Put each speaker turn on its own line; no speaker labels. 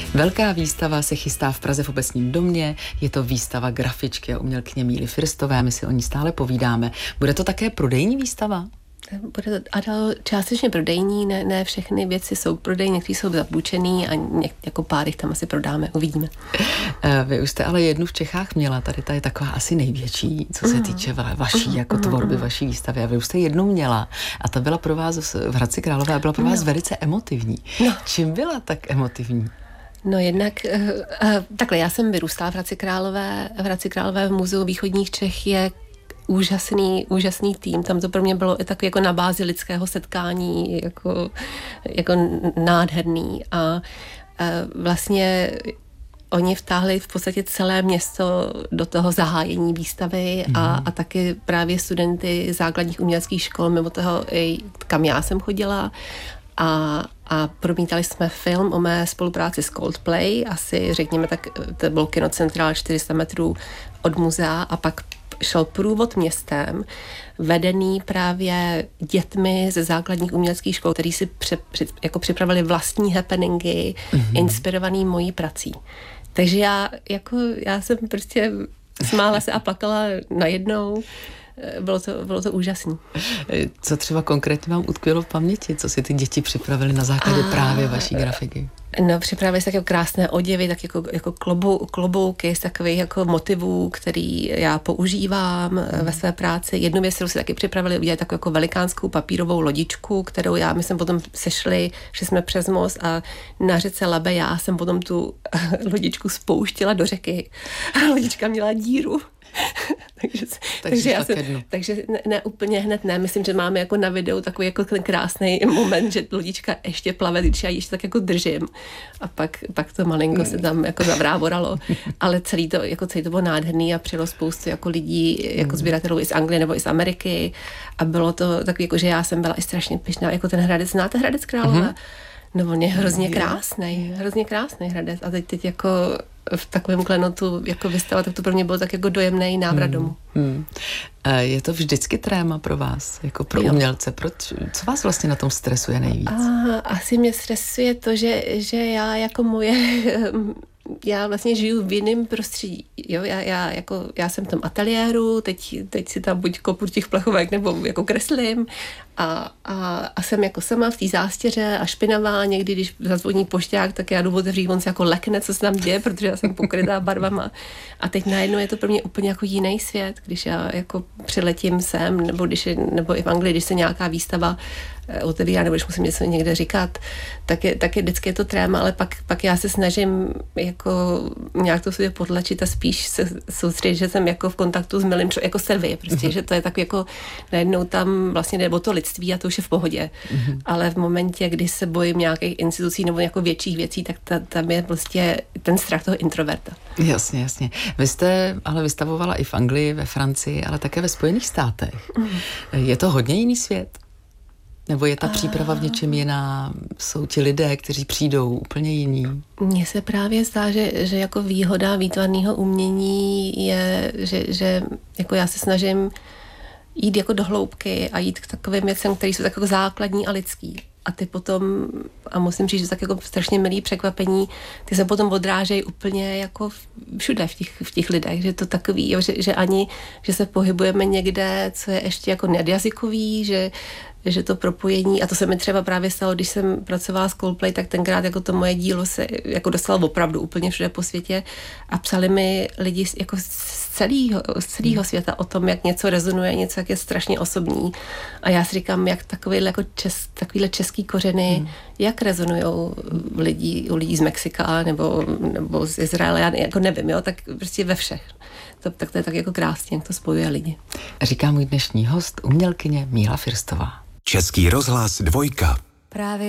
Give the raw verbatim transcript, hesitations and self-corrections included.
Velká výstava se chystá v Praze v Obecním domě, je to výstava grafičky a umělkyně Míly Firstové, my si o ní stále povídáme. Bude to také prodejní výstava?
Bude to Adel, částečně prodejní, ne, ne všechny věci jsou prodejní, některý jsou zapůjčený a něk, jako pár jich tam asi prodáme, uvidíme.
Vy už jste ale jednu v Čechách měla, tady ta je taková asi největší, co se týče vaší jako tvorby, vaší výstavy. A vy už jste jednu měla a ta byla pro vás v Hradci Králové a byla pro vás no. velice emotivní. No. Čím byla tak emotivní?
No jednak, uh, uh, takhle, já jsem vyrůstala v Hradci Králové, v Hradci Králové v Muzeu východních Čech je úžasný, úžasný tým. Tam to pro mě bylo i takový jako na bázi lidského setkání, jako, jako nádherný. A, a vlastně oni vtáhli v podstatě celé město do toho zahájení výstavy mm. a, a taky právě studenty základních uměleckých škol, mimo toho, kam já jsem chodila. A, a promítali jsme film o mé spolupráci s Coldplay, asi řekněme tak, to byl Kinocentrál čtyři sta metrů od muzea a pak šel průvod městem, vedený právě dětmi ze základních uměleckých škol, který si při, při, jako připravili vlastní happeningy, mm-hmm. inspirovaný mojí prací. Takže já, jako, já jsem prostě smála se a plakala najednou. Bylo to, bylo to úžasný.
Co třeba konkrétně vám utkvělo v paměti? Co si ty děti připravili na základě a... právě vaší grafiky?
No, připravili se tak jako krásné oděvy, tak jako, jako klobou, klobouky z takových jako motivů, který já používám mm. ve své práci. Jednu věc, kterou si taky připravili, udělat takovou jako velikánskou papírovou lodičku, kterou já, my jsme potom sešli, že jsme přes most a na řece Labe já jsem potom tu lodičku spouštila do řeky. A lodička měla díru. takže, takže, takže, já jsem, takže ne, ne úplně hned ne, myslím, že máme jako na videu takový jako ten krásný moment, že lodička ještě plave, když já ji ještě tak jako držím a pak, pak to malinko se tam jako zavrávoralo, ale celý to, jako celý to bylo nádherný a přijelo spoustu jako lidí, jako sběratelů i z Anglie nebo i z Ameriky a bylo to takový jako, že já jsem byla i strašně pyšná, jako ten Hradec, znáte Hradec Králové? Mm-hmm. No on je hrozně krásný, hrozně krásný Hradec a teď, teď jako v takovém klenotu jako vystava, tak to pro mě bylo tak jako dojemný návrat hmm. domů. Hmm.
Je to vždycky tréma pro vás, jako pro jo. umělce? Proč, co vás vlastně na tom stresuje nejvíc?
A, asi mě stresuje to, že, že já jako moje... já vlastně žiju v jiném prostředí. Jo? Já, já, jako, já jsem v tom ateliéru, teď, teď si tam buď kopu těch plechovek nebo jako kreslím a, a, a jsem jako sama v té zástěře a špinavá. Někdy, když zazvoní pošťák, tak já jdu otevřít, on se jako lekne, co se tam děje, protože já jsem pokrytá barvama. A teď najednou je to pro mě úplně jako jiný svět, když já jako přiletím sem, nebo, když je, nebo i v Anglii, když se nějaká výstava otevírá, nebo když musím něco někde říkat, tak je, tak je vždycky je to tréma, ale pak, pak já se snažím jako nějak to sobě podlačit a spíš se soustředit, že jsem jako v kontaktu s milým, jako se vy, prostě, mm-hmm. že to je tak jako najednou tam vlastně jde o to lidství a to už je v pohodě. Mm-hmm. Ale v momentě, kdy se bojím nějakých institucí nebo jako větších věcí, tak ta, tam je prostě ten strach toho introverta.
Jasně, jasně. Vy jste ale vystavovala i v Anglii, ve Francii, ale také ve Spojených státech. Mm. Je to hodně jiný svět? Nebo je ta příprava v něčem jiná? Jsou ti lidé, kteří přijdou úplně jiní?
Mně se právě zdá, že, že jako výhoda výtvarného umění je, že, že jako já se snažím jít jako do hloubky a jít k takovým věcem, které jsou tak jako základní a lidský. A ty potom, a musím říct, že tak jako strašně milý překvapení, ty se potom odrážejí úplně jako všude v těch, v těch lidech, že to takový, jo, že, že ani, že se pohybujeme někde, co je ještě jako nadjazykový, že že to propojení, a to se mi třeba právě stalo, když jsem pracovala s Coldplay, tak tenkrát jako to moje dílo se jako dostalo opravdu úplně všude po světě a psali mi lidi jako z celého, z celého světa o tom, jak něco rezonuje, něco, jak je strašně osobní. A já si říkám, jak takovýhle, jako čes, takovýhle český kořeny, hmm. jak rezonujou lidi, u lidí z Mexika nebo, nebo z Izraele, já jako nevím, jo, tak prostě ve všech. To, tak to je tak jako krásně, jak to spojuje lidi.
Říká můj dnešní host, umělkyně Míla Firstová.
Český rozhlas dvojka.
Právě